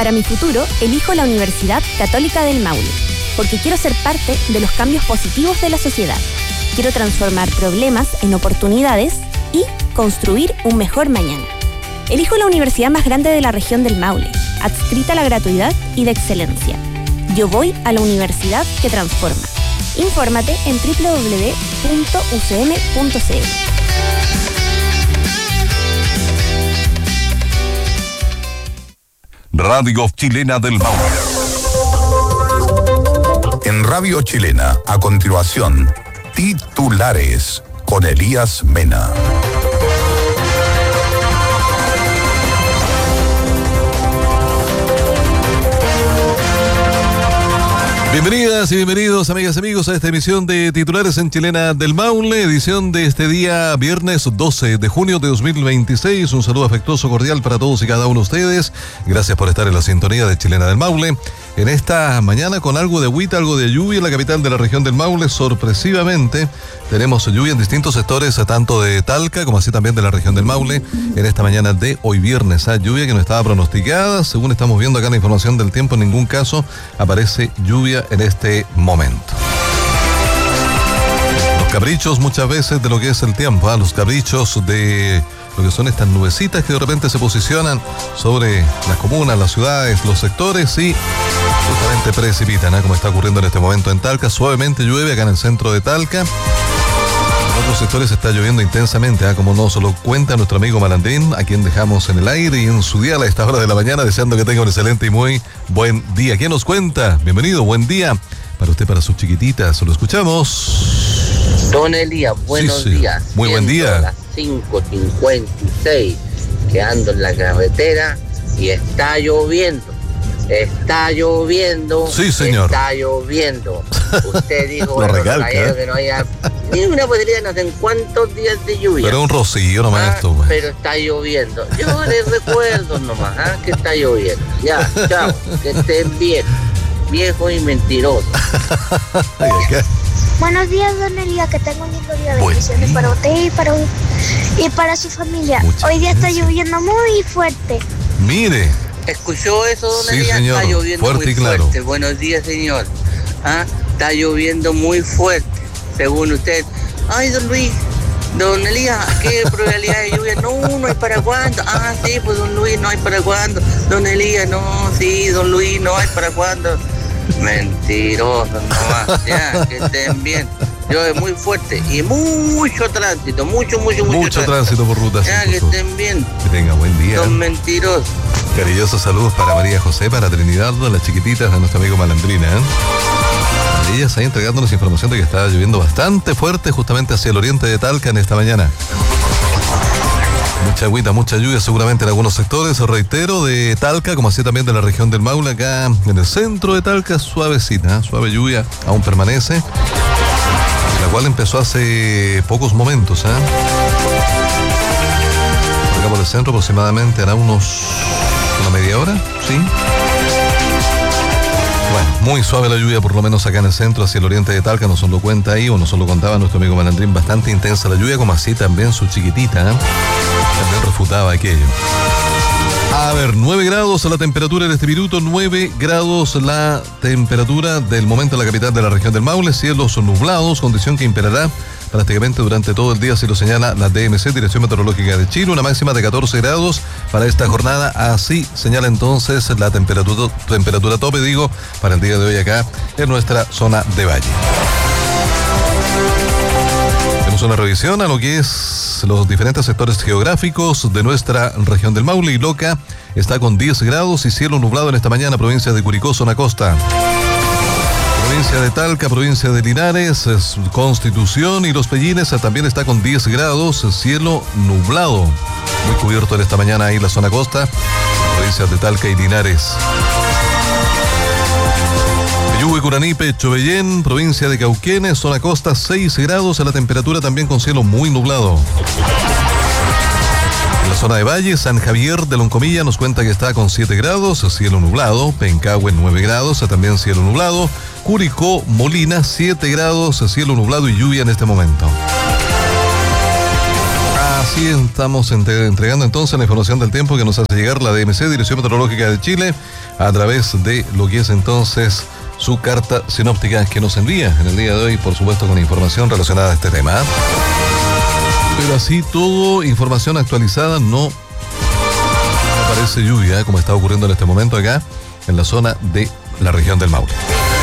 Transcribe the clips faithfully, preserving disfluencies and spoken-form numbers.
Para mi futuro, elijo la Universidad Católica del Maule, porque quiero ser parte de los cambios positivos de la sociedad. Quiero transformar problemas en oportunidades y construir un mejor mañana. Elijo la universidad más grande de la región del Maule, adscrita a la gratuidad y de excelencia. Yo voy a la universidad que transforma. Infórmate en doble u doble u doble u punto u c m punto c l. Radio Chilena del Maule. En Radio Chilena, a continuación, titulares con Elías Mena. Bienvenidas y bienvenidos, amigas y amigos, a esta emisión de Titulares en Chilena del Maule, edición de este día viernes doce de junio de dos mil veintiséis. Un saludo afectuoso, cordial para todos y cada uno de ustedes. Gracias por estar en la sintonía de Chilena del Maule. En esta mañana con algo de agüita, algo de lluvia en la capital de la región del Maule. Sorpresivamente tenemos lluvia en distintos sectores, tanto de Talca como así también de la región del Maule. En esta mañana de hoy viernes, ¿eh? Lluvia que no estaba pronosticada. Según estamos viendo acá en la información del tiempo, en ningún caso aparece lluvia en este momento. Los caprichos muchas veces de lo que es el tiempo, ¿eh? Los caprichos de lo que son estas nubecitas que de repente se posicionan sobre las comunas, las ciudades, los sectores y justamente precipitan, ¿eh? Como está ocurriendo en este momento en Talca. Suavemente llueve acá en el centro de Talca. En otros sectores está lloviendo intensamente, ¿eh? Como nos lo cuenta nuestro amigo Malandrín, a quien dejamos en el aire y en su día a esta hora de la mañana, deseando que tenga un excelente y muy buen día. ¿Quién nos cuenta? Bienvenido, buen día para usted, para sus chiquititas. Lo escuchamos. Don Elías, buenos sí, sí. días. Muy buen día. A las cinco cincuenta y seis, que ando en la carretera y está lloviendo. Está lloviendo. Sí, señor. Está lloviendo. Usted dijo Lo bueno, recalca, caballero, que no haya ni una posibilidad, no sé en cuántos días de lluvia. Pero un rocío nomás Ah, esto, güey. pero está lloviendo. Yo les recuerdo nomás, ¿ah? Que está lloviendo. Ya, chao. Que estén bien. Viejo y mentiroso. Ay, acá. Buenos días, don Elías, que tengo un lindo día. Buen Bendiciones día. para usted y para, y para su familia. Muchas Hoy día está gracias. lloviendo muy fuerte. Mire, ¿Escuchó eso, don Sí, Elías? señor. Está lloviendo Fuerte muy y claro. fuerte. Buenos días, señor. ¿Ah? Está lloviendo muy fuerte, según usted. Ay, don Luis, don Elías, ¿qué probabilidad de lluvia? No, no hay para cuándo. Ah, sí, pues don Luis, no hay para cuándo. Don Elías, no, sí, don Luis, no hay para cuándo. Mentirosos nomás, ya, que estén bien. Llueve muy fuerte y mucho tránsito, mucho, mucho, mucho, mucho tránsito por ruta Ya, que cinco sur. estén bien. Que tenga buen día. Son mentirosos. Cariñosos saludos para María José, para Trinidad, las chiquititas de nuestro amigo Malandrina, ¿eh? Ellas ahí entregándonos información de que estaba lloviendo bastante fuerte justamente hacia el oriente de Talca en esta mañana. Mucha agüita, mucha lluvia seguramente en algunos sectores, reitero, de Talca, como así también de la región del Maule, acá en el centro de Talca, suavecita, ¿eh? Suave lluvia, aún permanece, la cual empezó hace pocos momentos, ¿eh? Acá por el centro aproximadamente hará unos, una media hora, ¿sí? Bueno, muy suave la lluvia, por lo menos acá en el centro, hacia el oriente de Talca, nos lo cuenta ahí, o nos lo contaba nuestro amigo Malandrín, bastante intensa la lluvia, como así también su chiquitita, ¿eh? También refutaba aquello. A ver, nueve grados la temperatura en este minuto, nueve grados la temperatura del momento en la capital de la región del Maule, cielos nublados, condición que imperará prácticamente durante todo el día, así lo señala la D M C, Dirección Meteorológica de Chile, una máxima de catorce grados para esta jornada, así señala entonces la temperatura, temperatura tope, digo, para el día de hoy acá en nuestra zona de valle. Hacemos una revisión a lo que es los diferentes sectores geográficos de nuestra región del Maule y Loca está con diez grados y cielo nublado en esta mañana, provincia de Curicó, zona costa. Provincia de Talca, provincia de Linares, Constitución y Los Pellines también está con diez grados, cielo nublado, muy cubierto en esta mañana ahí la zona costa, provincias de Talca y Linares. Peyúgue, Curanipe, Chobellén, provincia de Cauquenes, zona costa, seis grados, la temperatura también con cielo muy nublado. En la zona de Valle, San Javier de Loncomilla nos cuenta que está con siete grados, cielo nublado. Pencahue, nueve grados, también cielo nublado. Curicó, Molina, siete grados, cielo nublado y lluvia en este momento. Así estamos entre, entregando entonces la información del tiempo que nos hace llegar la D M C, Dirección Meteorológica de Chile, a través de lo que es entonces su carta sinóptica que nos envía en el día de hoy, por supuesto con información relacionada a este tema. Pero así todo, información actualizada, no aparece lluvia, como está ocurriendo en este momento acá, en la zona de la región del Maule.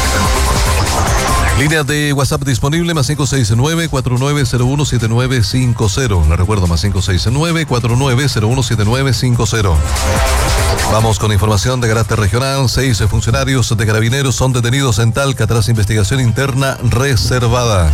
Líneas de WhatsApp disponible, más cinco seis nueve, cuatro nueve cero uno, siete nueve cinco cero. Le recuerdo, más cinco seis nueve, cuatro nueve cero uno, siete nueve cinco cero. Vamos con información de carácter regional. Seis funcionarios de Carabineros son detenidos en Talca tras investigación interna reservada.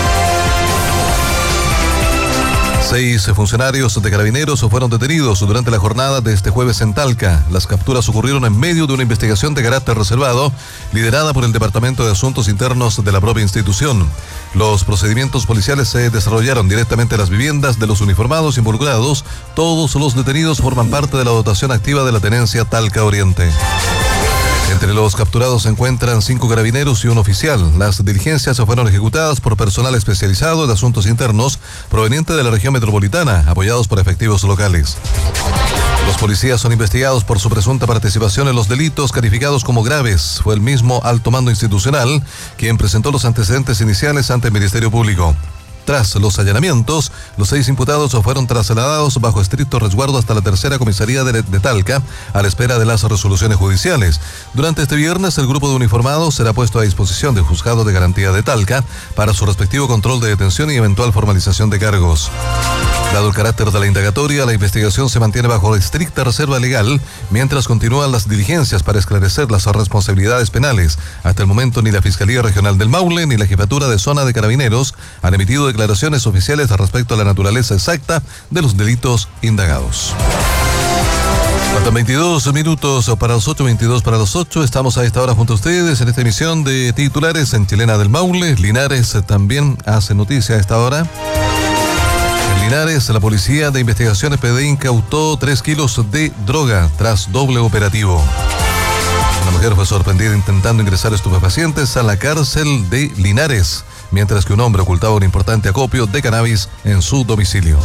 Seis funcionarios de Carabineros fueron detenidos durante la jornada de este jueves en Talca. Las capturas ocurrieron en medio de una investigación de carácter reservado liderada por el Departamento de Asuntos Internos de la propia institución. Los procedimientos policiales se desarrollaron directamente en las viviendas de los uniformados involucrados. Todos los detenidos forman parte de la dotación activa de la Tenencia Talca Oriente. Entre los capturados se encuentran cinco carabineros y un oficial. Las diligencias fueron ejecutadas por personal especializado de asuntos internos proveniente de la región metropolitana, apoyados por efectivos locales. Los policías son investigados por su presunta participación en los delitos calificados como graves. Fue el mismo alto mando institucional quien presentó los antecedentes iniciales ante el Ministerio Público. Tras los allanamientos, los seis imputados fueron trasladados bajo estricto resguardo hasta la tercera comisaría de, de Talca, a la espera de las resoluciones judiciales. Durante este viernes, el grupo de uniformados será puesto a disposición del Juzgado de Garantía de Talca para su respectivo control de detención y eventual formalización de cargos. Dado el carácter de la indagatoria, la investigación se mantiene bajo estricta reserva legal, mientras continúan las diligencias para esclarecer las responsabilidades penales. Hasta el momento, ni la Fiscalía Regional del Maule ni la Jefatura de Zona de Carabineros han emitido declaraciones oficiales respecto a la naturaleza exacta de los delitos indagados. Faltan veintidós minutos para los ocho, veintidós para los ocho. Estamos a esta hora junto a ustedes en esta emisión de titulares en Chilena del Maule. Linares también hace noticia a esta hora. En Linares, la Policía de Investigaciones P D incautó tres kilos de droga tras doble operativo. Una mujer fue sorprendida intentando ingresar estupefacientes a la cárcel de Linares, mientras que un hombre ocultaba un importante acopio de cannabis en su domicilio.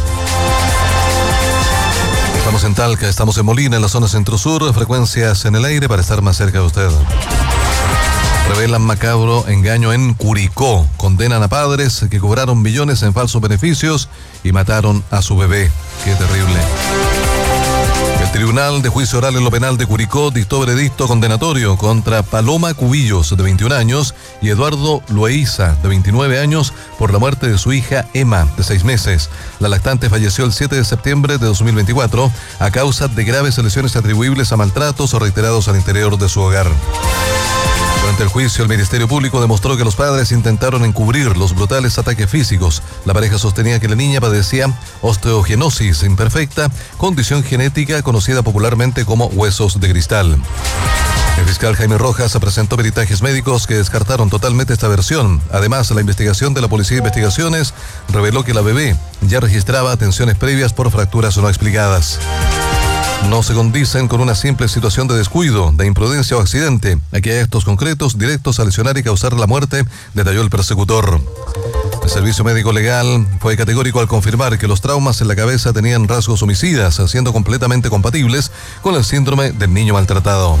Estamos en Talca, estamos en Molina, en la zona centro-sur, frecuencias en el aire para estar más cerca de usted. Revelan macabro engaño en Curicó. Condenan a padres que cobraron millones en falsos beneficios y mataron a su bebé. Qué terrible. El Tribunal de Juicio Oral en lo Penal de Curicó dictó veredicto condenatorio contra Paloma Cubillos, de veintiún años, y Eduardo Loaiza, de veintinueve años, por la muerte de su hija Emma, de seis meses. La lactante falleció el siete de septiembre de dos mil veinticuatro a causa de graves lesiones atribuibles a maltratos reiterados al interior de su hogar. Durante el juicio, el Ministerio Público demostró que los padres intentaron encubrir los brutales ataques físicos. La pareja sostenía que la niña padecía osteogenosis imperfecta, condición genética conocida popularmente como huesos de cristal. El fiscal Jaime Rojas presentó peritajes médicos que descartaron totalmente esta versión. Además, la investigación de la Policía de Investigaciones reveló que la bebé ya registraba atenciones previas por fracturas no explicadas. No se condicen con una simple situación de descuido, de imprudencia o accidente. Aquí hay actos concretos, directos a lesionar y causar la muerte, detalló el persecutor. El Servicio Médico Legal fue categórico al confirmar que los traumas en la cabeza tenían rasgos homicidas, siendo completamente compatibles con el síndrome del niño maltratado.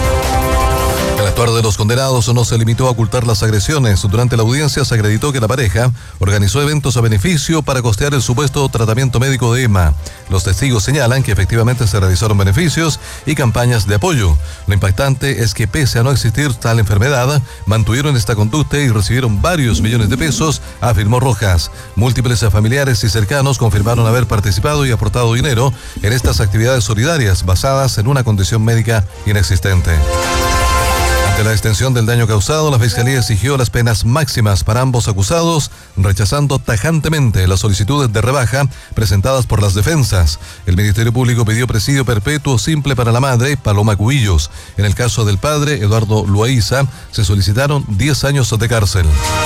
El actuar de los condenados no se limitó a ocultar las agresiones. Durante la audiencia se acreditó que la pareja organizó eventos a beneficio para costear el supuesto tratamiento médico de Emma. Los testigos señalan que efectivamente se realizaron beneficios y campañas de apoyo. Lo impactante es que pese a no existir tal enfermedad, mantuvieron esta conducta y recibieron varios millones de pesos, afirmó Rojas. Múltiples familiares y cercanos confirmaron haber participado y aportado dinero en estas actividades solidarias basadas en una condición médica inexistente. Ante la extensión del daño causado, la Fiscalía exigió las penas máximas para ambos acusados, rechazando tajantemente las solicitudes de rebaja presentadas por las defensas. El Ministerio Público pidió presidio perpetuo simple para la madre, Paloma Cubillos. En el caso del padre, Eduardo Loaiza, se solicitaron diez años de cárcel.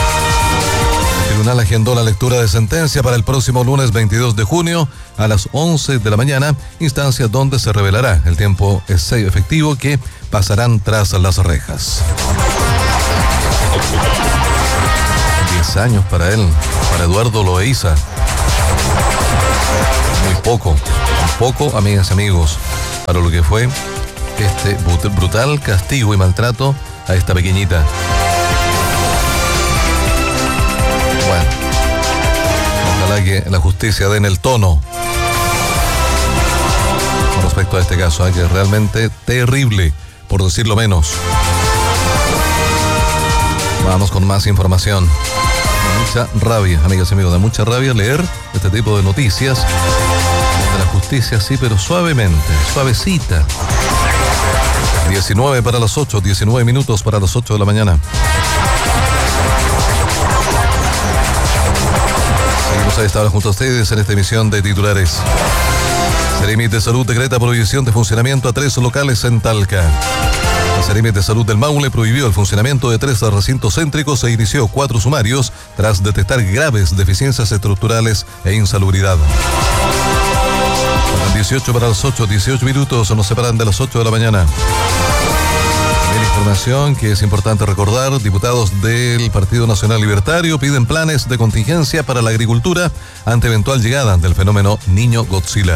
El tribunal agendó la lectura de sentencia para el próximo lunes veintidós de junio a las once de la mañana, instancia donde se revelará el tiempo efectivo que pasarán tras las rejas. diez años para él, para Eduardo Loaiza. poco, un poco, amigas y amigos, para lo que fue este brutal castigo y maltrato a esta pequeñita. Bueno, ojalá que la justicia dé en el tono con respecto a este caso, ¿eh? Que es realmente terrible, por decirlo menos. Vamos con más información. Da mucha rabia, amigas y amigos, da mucha rabia leer este tipo de noticias de la justicia, sí, pero suavemente, suavecita. diecinueve para las ocho, diecinueve minutos para las ocho de la mañana. Seguimos a esta hora junto a ustedes en esta emisión de titulares. Seremi de Salud decreta prohibición de funcionamiento a tres locales en Talca. La Seremi de Salud del Maule prohibió el funcionamiento de tres recintos céntricos e inició cuatro sumarios tras detectar graves deficiencias estructurales e insalubridad. dieciocho para las ocho, dieciocho minutos nos separan de las ocho de la mañana. Bien, información que es importante recordar. Diputados del Partido Nacional Libertario piden planes de contingencia para la agricultura ante eventual llegada del fenómeno Niño Godzilla.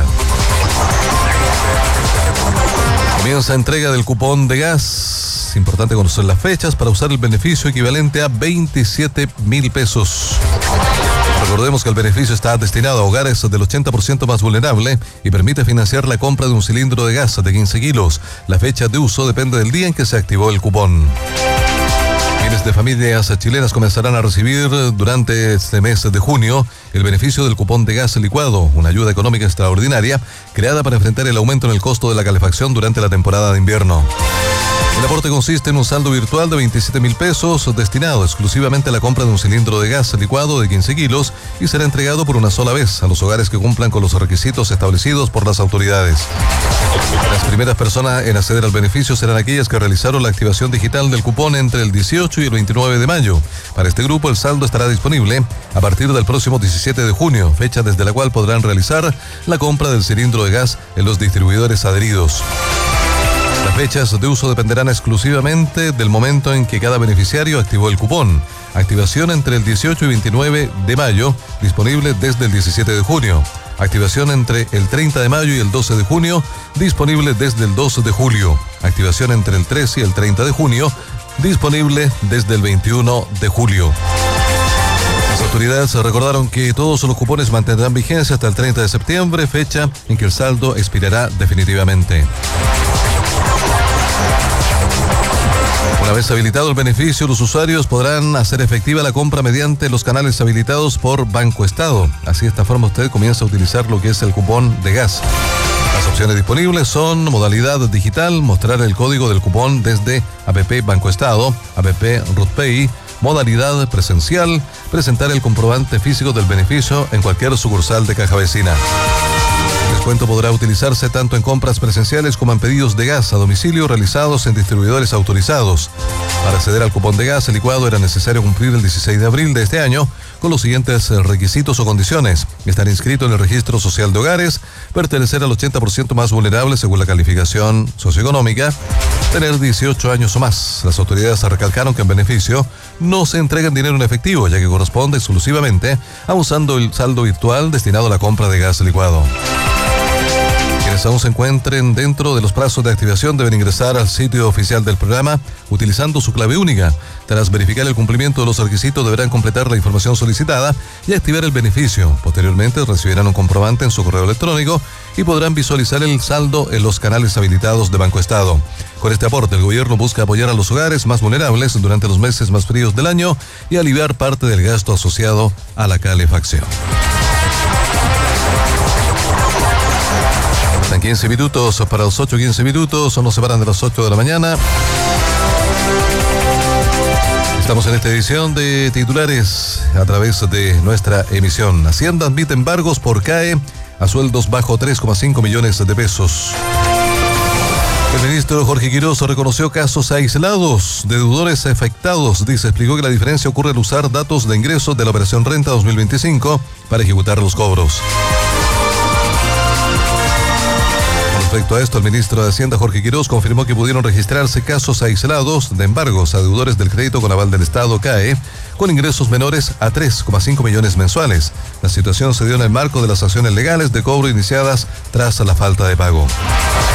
Comienza entrega del cupón de gas. Es importante conocer las fechas para usar el beneficio equivalente a veintisiete mil pesos. Recordemos que el beneficio está destinado a hogares del ochenta por ciento más vulnerable y permite financiar la compra de un cilindro de gas de quince kilos. La fecha de uso depende del día en que se activó el cupón. Miles de familias chilenas comenzarán a recibir durante este mes de junio el beneficio del cupón de gas licuado, una ayuda económica extraordinaria creada para enfrentar el aumento en el costo de la calefacción durante la temporada de invierno. El aporte consiste en un saldo virtual de veintisiete mil pesos destinado exclusivamente a la compra de un cilindro de gas licuado de quince kilos y será entregado por una sola vez a los hogares que cumplan con los requisitos establecidos por las autoridades. Las primeras personas en acceder al beneficio serán aquellas que realizaron la activación digital del cupón entre el dieciocho y el veintinueve de mayo. Para este grupo el saldo estará disponible a partir del próximo diecisiete de junio, fecha desde la cual podrán realizar la compra del cilindro de gas en los distribuidores adheridos. Las fechas de uso dependerán exclusivamente del momento en que cada beneficiario activó el cupón. Activación entre el dieciocho y veintinueve de mayo, disponible desde el diecisiete de junio. Activación entre el treinta de mayo y el doce de junio, disponible desde el doce de julio. Activación entre el trece y el treinta de junio, disponible desde el veintiuno de julio. Las autoridades recordaron que todos los cupones mantendrán vigencia hasta el treinta de septiembre, fecha en que el saldo expirará definitivamente. Una vez habilitado el beneficio, los usuarios podrán hacer efectiva la compra mediante los canales habilitados por Banco Estado. Así, de esta forma, usted comienza a utilizar lo que es el cupón de gas. Las opciones disponibles son modalidad digital, mostrar el código del cupón desde app Banco Estado, app RutPay, modalidad presencial, presentar el comprobante físico del beneficio en cualquier sucursal de Caja Vecina. El descuento podrá utilizarse tanto en compras presenciales como en pedidos de gas a domicilio realizados en distribuidores autorizados. Para acceder al cupón de gas licuado era necesario cumplir el dieciséis de abril de este año con los siguientes requisitos o condiciones: estar inscrito en el registro social de hogares, pertenecer al ochenta por ciento más vulnerable según la calificación socioeconómica, tener dieciocho años o más. Las autoridades recalcaron que en beneficio no se entrega dinero en efectivo, ya que corresponde exclusivamente a un saldo, el saldo virtual destinado a la compra de gas licuado. Quienes aún se encuentren dentro de los plazos de activación deben ingresar al sitio oficial del programa utilizando su clave única. Tras verificar el cumplimiento de los requisitos, deberán completar la información solicitada y activar el beneficio. Posteriormente recibirán un comprobante en su correo electrónico y podrán visualizar el saldo en los canales habilitados de Banco Estado. Con este aporte, el gobierno busca apoyar a los hogares más vulnerables durante los meses más fríos del año y aliviar parte del gasto asociado a la calefacción. Están quince minutos para los ocho, quince minutos, o nos separan de las ocho de la mañana. Estamos en esta edición de titulares a través de nuestra emisión. Hacienda admite embargos por C A E a sueldos bajo tres coma cinco millones de pesos. El ministro Jorge Quiroz reconoció casos aislados de deudores afectados. Dice, explicó que la diferencia ocurre al usar datos de ingresos de la Operación Renta dos mil veinticinco para ejecutar los cobros. Respecto a esto, el ministro de Hacienda, Jorge Quiroz, confirmó que pudieron registrarse casos aislados de embargos a deudores del crédito con aval del Estado C A E, con ingresos menores a tres coma cinco millones mensuales. La situación se dio en el marco de las acciones legales de cobro iniciadas tras la falta de pago.